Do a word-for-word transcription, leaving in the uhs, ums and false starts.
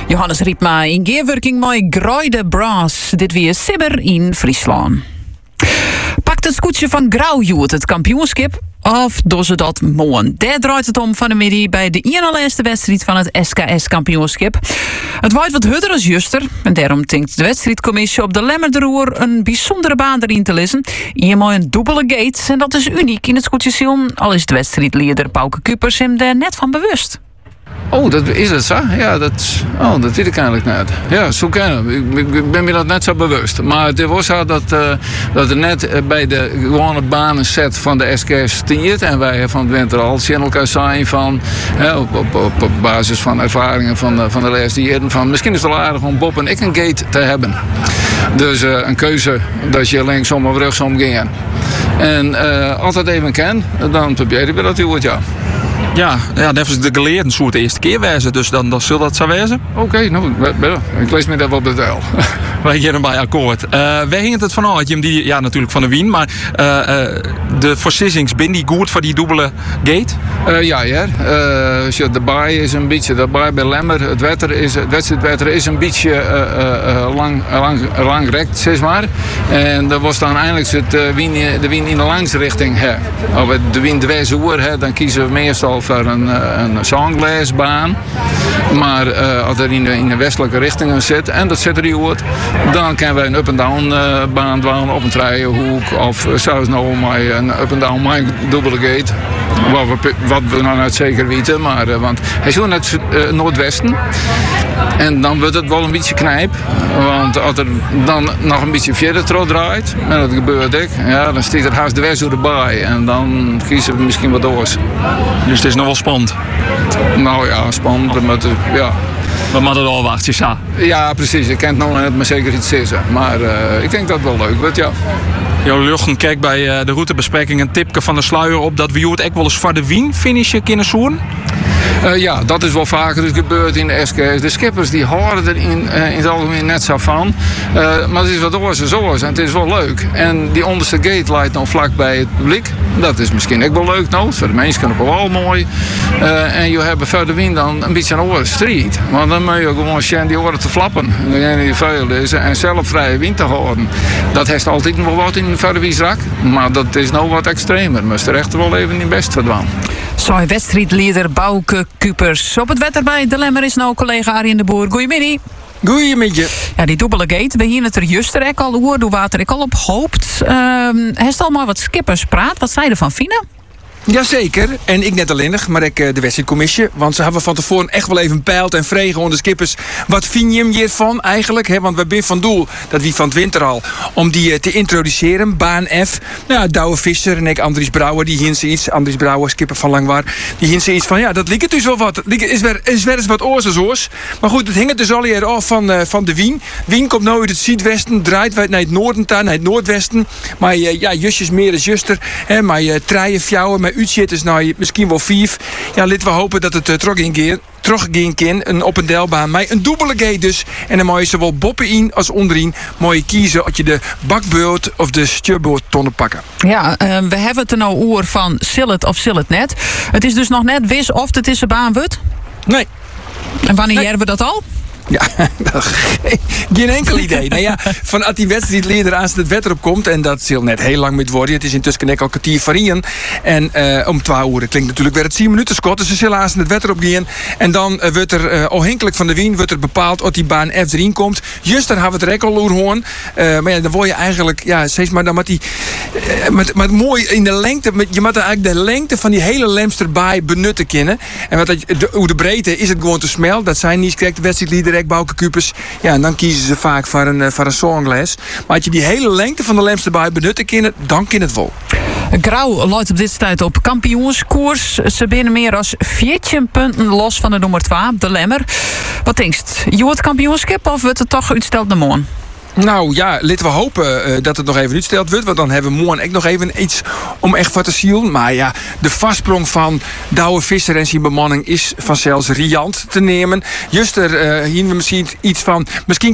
Johannes Riepma in gearworking met Groide Brass. Dit weer Sibber in Friesland. Pakt het scootje van Grauwjoet het kampioenschap? Of doen ze dat mooi? Daar draait het om van de middag bij de ene laatste wedstrijd van het S K S-kampioenschap. Het waait wat hudder als juster. En daarom denkt de wedstrijdcommissie op de Lemmerderoer een bijzondere baan erin te lezen. Eenmaal een dubbele gate. En dat is uniek in het scootjesilm. Al is de wedstrijdleider Pauke Kupers hem daar net van bewust. Oh, dat is het zo? Ja, dat, oh, dat weet ik eigenlijk net. Ja, zo kennen. Ik, ik ben me dat net zo bewust. Maar het was zo dat, uh, dat er net bij de gewone banenset van de S K S stiert. En wij van het winter al zien elkaar zijn van, hè, op, op, op, op basis van ervaringen van de, van de laatste jaren. Van misschien is het wel aardig om Bob en ik een gate te hebben. Dus uh, een keuze dat je linksom of rechtsom ging. En uh, altijd even ken, dan probeer je dat goed, ja. Ja, ja, dat is de geleerden soort de eerste keer wijzen, dus dan, dan zal dat zo wijzen. Oké, okay, nou, ik lees me dat wel op de tel. Wij gaan erbij akkoord. Uh, wij hingen het vanuit, je die, ja, natuurlijk van de Wien, maar uh, uh, de versissings, ben die goed voor die dubbele gate? Uh, ja, ja. Uh, de baai is een beetje, de baai bij Lemmer, het wetter is, het wedstrijdwetter is een beetje uh, uh, lang, lang, lang rekt, zeg maar. En dat was dan eindelijk het, uh, wien, de Wien in de langsrichting. Hè. Of de Wien dwars oer, hè, dan kiezen we meestal voor een, een zanglasbaan. Maar uh, als er in de, in de westelijke richting zit, en dat zit er goed, dan kunnen wij een up-and-down uh, baan doen op een trijenhoek. Of zelfs nou maar een up-and-down maar een dubbele gate. Wat we, wat we nou net zeker weten, maar uh, want hij is zo naar het uh, noordwesten. En dan wordt het wel een beetje knijp. Want als er dan nog een beetje verder terug draait, en dat gebeurt ik, ja, dan stiet er haast de weg door de baai. En dan kiezen we misschien wat doors. Dus het is nog wel spannend? Nou ja, spannend. Maar ja. We moeten het al wachten, ja. Ja, precies. Ik ken het nog net maar zeker iets zeggen. Maar uh, ik denk dat het wel leuk wordt, ja. Jo, Luchten, kijk bij uh, de routebespreking een tipje van de sluier op dat we het ook wel eens voor de Wien finishen kunnen zoeken. Uh, ja, dat is wel vaker dus gebeurd in de S K S. De skippers die horen er in, uh, in het algemeen net zo van. Uh, maar het is wat oors en zoals en het is wel leuk. En die onderste gate lijkt dan vlak bij het publiek. Dat is misschien ook wel leuk nou. Voor de mensen kan het wel mooi. Uh, en je hebt voor de Wien dan een beetje een orenstrijd. Want dan moet je gewoon zien die oren te flappen. En die veel is en zelf vrije wind te houden. Dat heeft altijd nog wel wat in voor de Wiesrak. Maar dat is nou wat extremer. Maar er echt wel even niet best verdwaan. Zo, wedstrijdleider Bouke Kupers. Op het wetter bij de Lemmer is nou collega Arjen de Boer. Goedemiddag. Goedemiddag. Ja, die dubbele gate. We hier het er juster ek al hoor, door water ik al op hoopt. Um, Heeft al maar wat skippers praat. Wat zij ervan vinden? Jazeker, en ik net alleen nog, maar ik de wedstrijdcommissie. Want ze hebben van tevoren echt wel even peild en vregen onder de skippers. Wat vind je hem hiervan eigenlijk? He, want we zijn van doel, dat wie van het winter al, om die te introduceren. Baan F. Nou, Douwe Visser en ik, Andries Brouwer, die hien ze iets. Andries Brouwer, skipper van Langwaar. Die hien ze iets van, ja, dat liep het dus wel wat. Is weer, is weer eens wat oors als oors. Maar goed, het hing het dus al hier af van, uh, van de Wien. Wien komt nou uit het zuidwesten, draait wij naar het noorden, naar het noordwesten. Maar uh, ja, justjes meer is juster. Hè, maar uh, treien, fjouwen, maar uitzit is nou misschien wel vijf. Ja, laten we hopen dat het uh, terug in keer. Terug gaan kan, een op- en delbaan. Maar een dubbele gate dus. En dan moet je zowel boppen in als onderin. Moet je kiezen of je de bakbeurt of de stuurbeurt tonnen pakken. Ja, uh, we hebben het er nou oor van sil het of sil het net. Het is dus nog net wis of het is een baan wordt? Nee. En wanneer nee. hebben we dat al? Ja, geen enkel idee. Nou ja, van als die wedstrijdleider aan het wetter op komt, en dat zal net heel lang met worden. Het is intussen net al kwartier van Rien. En uh, om twee uur klinkt natuurlijk weer het tien minuten schot. Dus ze zullen aan het wetter op gaan. En dan uh, wordt er, uh, afhankelijk van de Wien, wordt er bepaald of die baan F erin komt. Juist dan hebben we het er ook al hoorn. Uh, maar ja, dan word je eigenlijk, ja, steeds maar dan met die, uh, met, met mooi in de lengte, met, je moet eigenlijk de lengte van die hele Lemsterbaai benutten kennen. En wat dat, de, hoe de breedte is het gewoon te smel. Dat zijn niet correct de wedstrijdleider. Bouke Kupers. Ja, en dan kiezen ze vaak voor een, voor een songles. Maar als je die hele lengte van de Lemsterbaai benutten kan, dan kan het wel. Grauw luidt op dit tijd op kampioenskoers. Ze binnen meer dan veertien punten los van de nummer twee, de Lemmer. Wat denkst je? Je het kampioenschap of wordt het toch uitsteld naar morgen? Nou ja, laten we hopen uh, dat het nog even uitgesteld wordt. Want dan hebben we morgen echt nog even iets om echt voor te zielen. Maar ja, de vastsprong van Douwe Visser en zijn bemanning is vanzelfs riant te nemen. Juster uh, hier we misschien iets van. Misschien